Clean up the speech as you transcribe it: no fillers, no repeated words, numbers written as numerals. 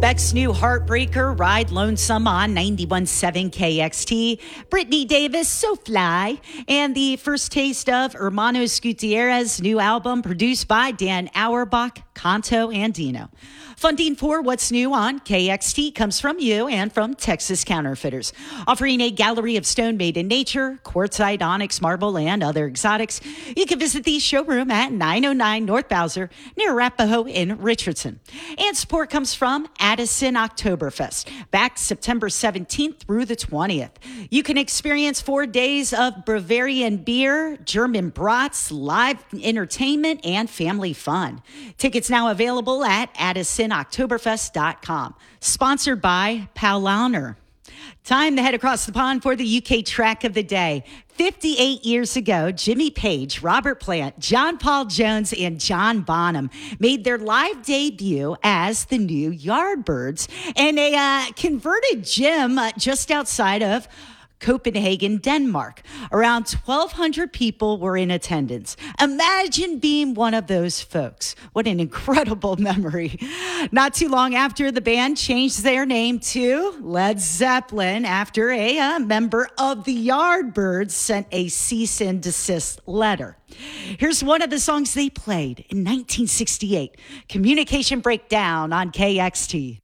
Beck's new Heartbreaker, Ride Lonesome on 91.7 KXT. Brittany Davis, So Fly. And the first taste of Hermanos Gutierrez's new album produced by Dan Auerbach, Kanto, and Dino. Funding for What's New on KXT comes from you and from Texas Counterfeiters, offering a gallery of stone made in nature, quartzite, onyx, marble, and other exotics. You can visit the showroom at 909 North Bowser near Arapahoe in Richardson. And support comes from Addison Oktoberfest, back September 17th through the 20th. You can experience 4 days of Bavarian beer, German brats, live entertainment, and family fun. Tickets now available at AddisonOktoberfest.com. Sponsored by Paulaner. Time to head across the pond for the UK track of the day. 58 years ago, Jimmy Page, Robert Plant, John Paul Jones, and John Bonham made their live debut as the New Yardbirds in a converted gym just outside of Copenhagen, Denmark. Around 1,200 people were in attendance. Imagine being one of those folks. What an incredible memory. Not too long after, the band changed their name to Led Zeppelin after a member of the Yardbirds sent a cease and desist letter. Here's one of the songs they played in 1968, Communication Breakdown on KXT.